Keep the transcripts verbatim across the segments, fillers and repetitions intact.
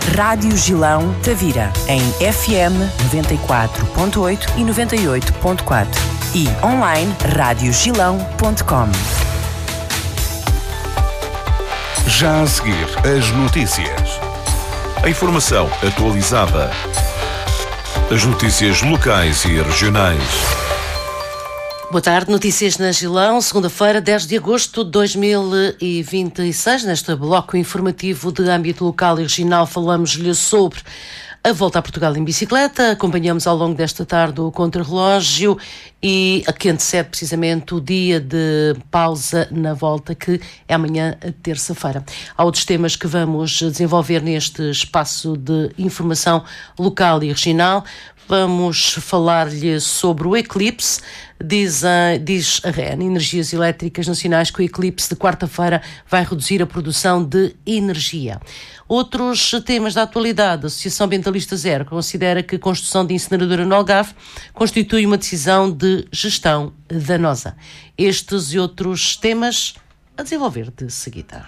Rádio Gilão Tavira, em F M noventa e quatro ponto oito e noventa e oito ponto quatro e online rádio gilão ponto com. Já a seguir, as notícias. A informação atualizada. As notícias locais e regionais. Boa tarde, notícias na Gilão, segunda-feira, dez de agosto de dois mil e vinte e seis. Neste bloco informativo de âmbito local e regional, falamos-lhe sobre a volta a Portugal em bicicleta. Acompanhamos ao longo desta tarde o contrarrelógio e a que antecede precisamente o dia de pausa na volta, que é amanhã, terça-feira. Há outros temas que vamos desenvolver neste espaço de informação local e regional. Vamos falar-lhe sobre o eclipse. Diz a, diz a REN, Energias Elétricas Nacionais, que o eclipse de quarta-feira vai reduzir a produção de energia. Outros temas da atualidade. A Associação Ambientalista Zero considera que a construção de incineradora no Algarve constitui uma decisão de gestão danosa. Estes e outros temas a desenvolver de seguida.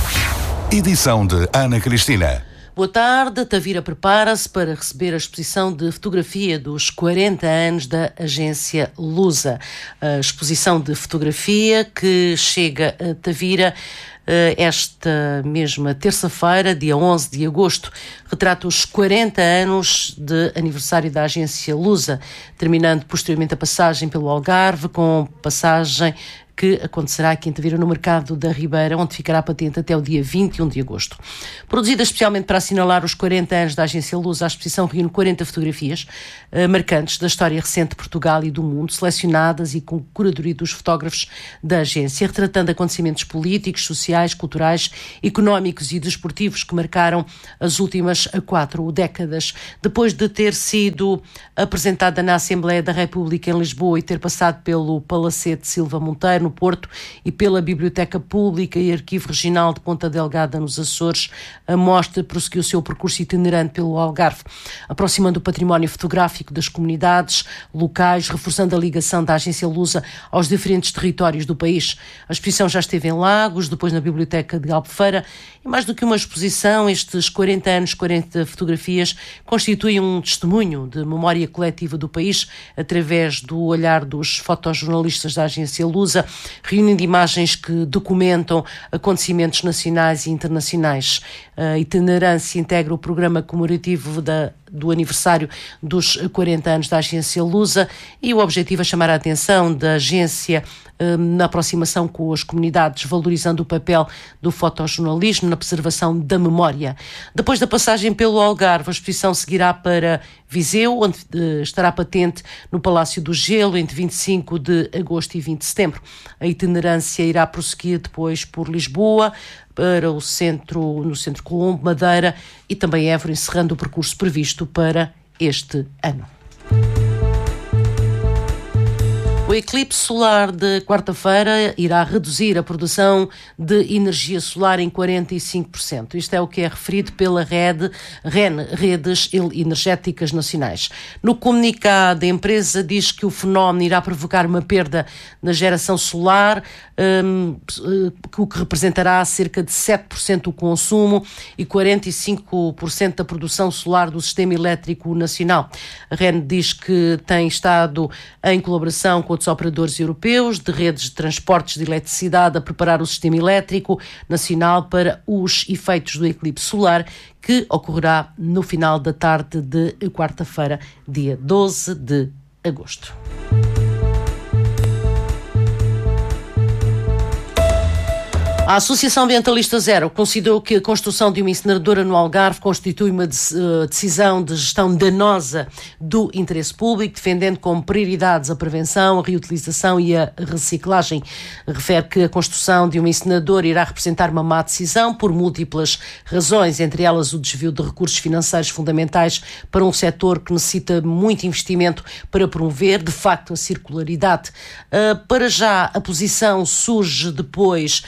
Edição de Ana Cristina. Boa tarde. Tavira prepara-se para receber a exposição de fotografia dos quarenta anos da agência Lusa. A exposição de fotografia que chega a Tavira esta mesma terça-feira, dia onze de agosto, retrata os quarenta anos de aniversário da agência Lusa, terminando posteriormente a passagem pelo Algarve, com passagem que acontecerá aqui em Tavira, no Mercado da Ribeira, onde ficará patente até o dia vinte e um de agosto. Produzida especialmente para assinalar os quarenta anos da agência Lusa, a exposição reúne quarenta fotografias uh, marcantes da história recente de Portugal e do mundo, selecionadas e com curadoria dos fotógrafos da agência, retratando acontecimentos políticos, sociais, culturais, económicos e desportivos que marcaram as últimas quatro décadas. Depois de ter sido apresentada na Assembleia da República em Lisboa e ter passado pelo Palacete Silva Monteiro, no Porto, e pela Biblioteca Pública e Arquivo Regional de Ponta Delgada, nos Açores, a mostra prosseguiu o seu percurso itinerante pelo Algarve, aproximando o património fotográfico das comunidades locais, reforçando a ligação da agência Lusa aos diferentes territórios do país. A exposição já esteve em Lagos, depois na Biblioteca de Albufeira, e mais do que uma exposição, estes quarenta anos, quarenta fotografias, constituem um testemunho de memória coletiva do país, através do olhar dos fotojornalistas da agência Lusa, reunindo imagens que documentam acontecimentos nacionais e internacionais. A itinerância integra o programa comemorativo da, do aniversário dos quarenta anos da agência Lusa, e o objetivo é chamar a atenção da agência eh, na aproximação com as comunidades, valorizando o papel do fotojornalismo na preservação da memória. Depois da passagem pelo Algarve, a exposição seguirá para Viseu, onde eh, estará patente no Palácio do Gelo entre vinte e cinco de agosto e vinte de setembro. A itinerância irá prosseguir depois por Lisboa, para o centro, no Centro Colombo, Madeira e também Évora, encerrando o percurso previsto para este ano. O eclipse solar de quarta-feira irá reduzir a produção de energia solar em quarenta e cinco por cento. Isto é o que é referido pela rede, REN, Redes Energéticas Nacionais. No comunicado, a empresa diz que o fenómeno irá provocar uma perda na geração solar, um, o que representará cerca de sete por cento do consumo e quarenta e cinco por cento da produção solar do sistema elétrico nacional. A REN diz que tem estado em colaboração com outros operadores europeus de redes de transportes de eletricidade a preparar o sistema elétrico nacional para os efeitos do eclipse solar, que ocorrerá no final da tarde de quarta-feira, dia doze de agosto. A Associação Ambientalista Zero considerou que a construção de uma incineradora no Algarve constitui uma decisão de gestão danosa do interesse público, defendendo como prioridades a prevenção, a reutilização e a reciclagem. Refere que a construção de uma incineradora irá representar uma má decisão por múltiplas razões, entre elas o desvio de recursos financeiros fundamentais para um setor que necessita muito investimento para promover, de facto, a circularidade. Uh, para já, a posição surge depois da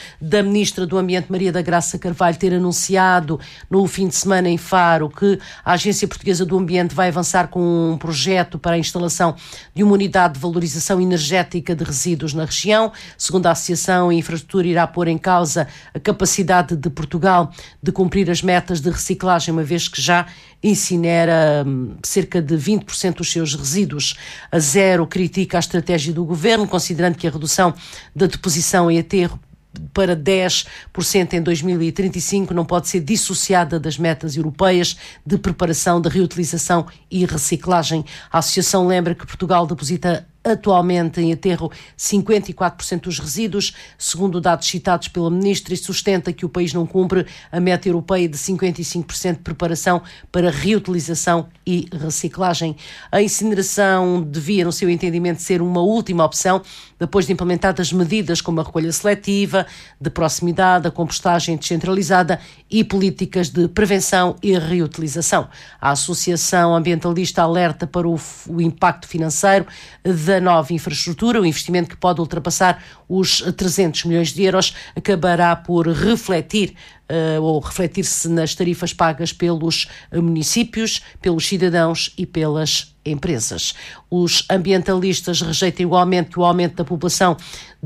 Ministra do Ambiente, Maria da Graça Carvalho, ter anunciado no fim de semana em Faro que a Agência Portuguesa do Ambiente vai avançar com um projeto para a instalação de uma unidade de valorização energética de resíduos na região. Segundo a Associação, a infraestrutura irá pôr em causa a capacidade de Portugal de cumprir as metas de reciclagem, uma vez que já incinera hum, cerca de vinte por cento dos seus resíduos. A Zero critica a estratégia do Governo, considerando que a redução da deposição em aterro para dez por cento em dois mil e trinta e cinco não pode ser dissociada das metas europeias de preparação, de reutilização e reciclagem. A Associação lembra que Portugal deposita atualmente em aterro cinquenta e quatro por cento dos resíduos, segundo dados citados pela Ministra, e sustenta que o país não cumpre a meta europeia de cinquenta e cinco por cento de preparação para reutilização e reciclagem. A incineração devia, no seu entendimento, ser uma última opção, depois de implementadas medidas como a recolha seletiva, de proximidade, a compostagem descentralizada e políticas de prevenção e reutilização. A Associação Ambientalista alerta para o, o impacto financeiro da nova infraestrutura. O investimento, que pode ultrapassar os trezentos milhões de euros, acabará por refletir uh, ou refletir-se nas tarifas pagas pelos municípios, pelos cidadãos e pelas empresas. Os ambientalistas rejeitam igualmente que o aumento da população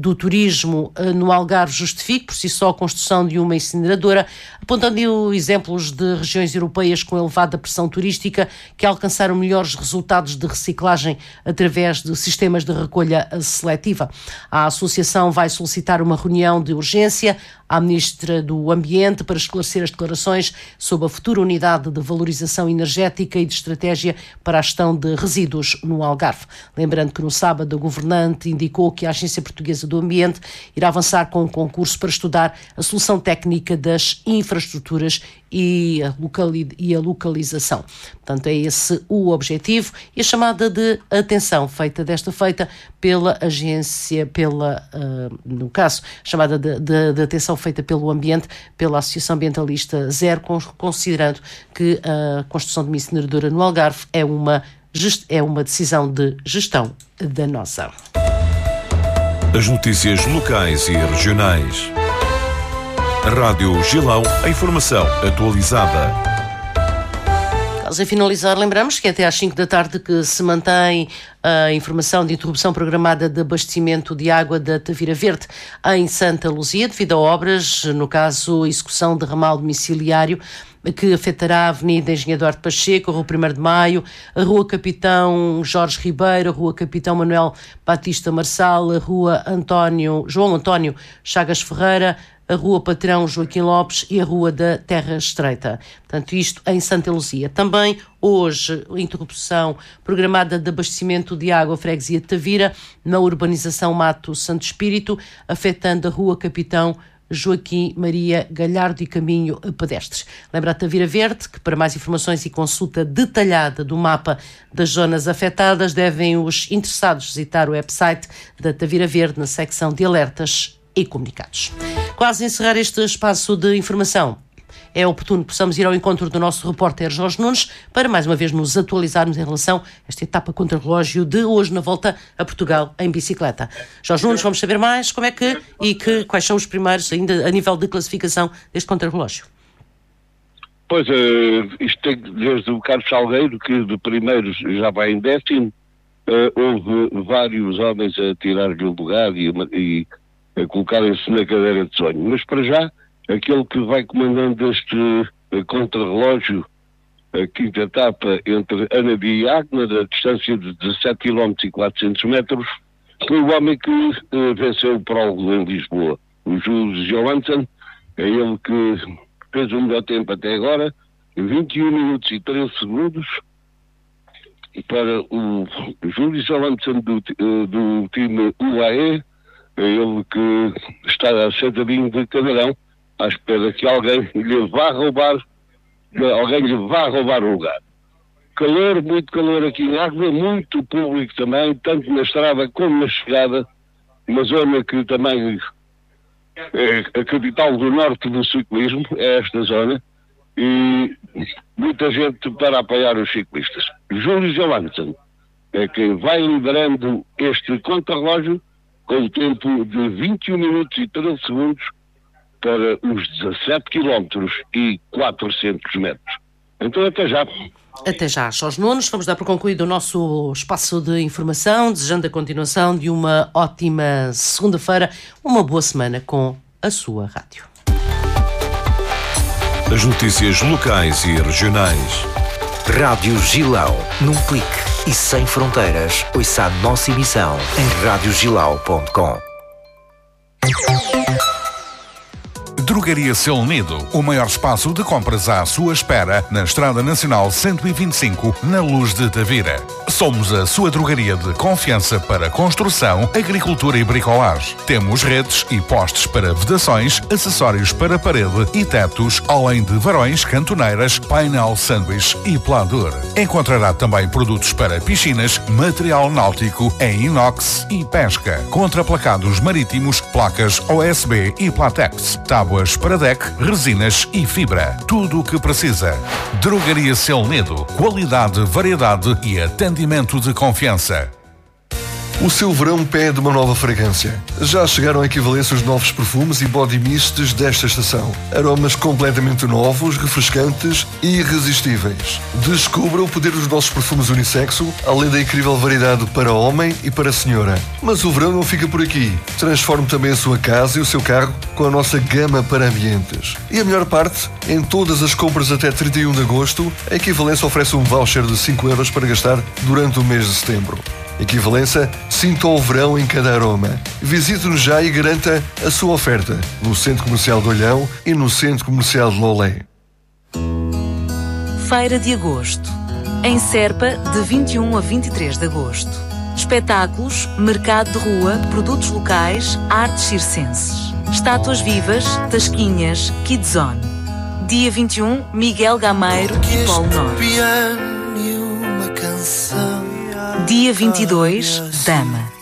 do turismo no Algarve justifique por si só a construção de uma incineradora, apontando exemplos de regiões europeias com elevada pressão turística que alcançaram melhores resultados de reciclagem através de sistemas de recolha seletiva. A associação vai solicitar uma reunião de urgência à Ministra do Ambiente para esclarecer as declarações sobre a futura unidade de valorização energética e de estratégia para a gestão de resíduos no Algarve. Lembrando que no sábado a governante indicou que a Agência Portuguesa do Ambiente irá avançar com um concurso para estudar a solução técnica das infraestruturas e a, locali- e a localização. Portanto, é esse o objetivo e a chamada de atenção feita desta feita pela agência, pela, uh, no caso, chamada de, de, de atenção feita pelo ambiente, pela Associação Ambientalista Zero, considerando que a construção de uma incineradora no Algarve é uma, é uma decisão de gestão danosa. As notícias locais e regionais. Rádio Gilão, a informação atualizada. A finalizar, lembramos que até às cinco da tarde que se mantém a informação de interrupção programada de abastecimento de água da Tavira Verde em Santa Luzia, devido a obras, no caso, execução de ramal domiciliário, que afetará a Avenida Engenheiro Duarte Pacheco, a Rua primeiro de Maio, a Rua Capitão Jorge Ribeiro, a Rua Capitão Manuel Batista Marçal, a Rua António, João António Chagas Ferreira, a Rua Patrão Joaquim Lopes e a Rua da Terra Estreita. Portanto, isto em Santa Luzia. Também hoje, a interrupção programada de abastecimento de água freguesia de Tavira, na urbanização Mato Santo Espírito, afetando a Rua Capitão Joaquim Maria Galhardo e Caminho Pedestres. Lembra a Tavira Verde que, para mais informações e consulta detalhada do mapa das zonas afetadas, devem os interessados visitar o website da Tavira Verde na secção de alertas e comunicados. Quase a encerrar este espaço de informação, é oportuno que possamos ir ao encontro do nosso repórter Jorge Nunes para mais uma vez nos atualizarmos em relação a esta etapa contra-relógio de hoje na volta a Portugal em bicicleta. Jorge Nunes, vamos saber mais como é que e que, quais são os primeiros ainda a nível de classificação deste contra-relógio. Pois, uh, isto tem desde o Carlos Salgueiro, que de primeiros já vai em décimo, uh, houve vários homens a tirar-lhe o lugar e, e a colocarem-se na cadeira de sonho. Mas para já, aquele que vai comandando este uh, contra-relógio, a quinta etapa entre Anadia e Águeda, a distância de dezassete quilómetros e quatrocentos metros, foi o homem que uh, venceu o prólogo em Lisboa. O Júlio Johansson, é ele que fez o melhor tempo até agora, vinte e um minutos e treze segundos, para o Júlio Johansson do, uh, do time U A E, é ele que está sentadinho de cadeirão, à espera que alguém lhe vá roubar, alguém lhe vá roubar o lugar. Calor, muito calor aqui em Águeda, muito público também, tanto na estrada como na chegada, uma zona que também é a capital do norte do ciclismo, é esta zona, e muita gente para apoiar os ciclistas. Júlio Johansson é quem vai liderando este contra-relógio com o tempo de vinte e um minutos e treze segundos, para os dezassete quilómetros e quatrocentos metros. Então até já. Até já, Jorge Nunes. Vamos dar por concluído o nosso espaço de informação, desejando a continuação de uma ótima segunda-feira, uma boa semana com a sua rádio. As notícias locais e regionais. Rádio Gilão, num clique e sem fronteiras. Ouça a nossa emissão em rádio gilau ponto com. Drogaria Seu Unido, o maior espaço de compras à sua espera, na Estrada Nacional cento e vinte e cinco, na Luz de Tavira. Somos a sua drogaria de confiança para construção, agricultura e bricolagem. Temos redes e postes para vedações, acessórios para parede e tetos, além de varões, cantoneiras, painel sanduíche e pladur. Encontrará também produtos para piscinas, material náutico em inox e pesca, contraplacados marítimos, placas O S B e Platex, tábuas para deck, resinas e fibra. Tudo o que precisa. Drogaria Seu Unido. Qualidade, variedade e atendimento de confiança. O seu verão pede uma nova fragrância. Já chegaram a equivalência os novos perfumes e body mists desta estação. Aromas completamente novos, refrescantes e irresistíveis. Descubra o poder dos nossos perfumes unissexo, além da incrível variedade para homem e para senhora. Mas o verão não fica por aqui. Transforme também a sua casa e o seu carro com a nossa gama para ambientes. E a melhor parte, em todas as compras até trinta e um de agosto, a equivalência oferece um voucher de cinco euros para gastar durante o mês de setembro. Equivalência, sinta o verão em cada aroma. Visite-nos já e garanta a sua oferta no Centro Comercial de Olhão e no Centro Comercial de Lolé. Feira de Agosto. Em Serpa, de vinte e um a vinte e três de agosto. Espetáculos, mercado de rua, produtos locais, artes circenses. Estátuas vivas, tasquinhas, kidzone. Dia vinte e um, Miguel Gameiro e Polo Norte. Dia vinte e dois, Dama.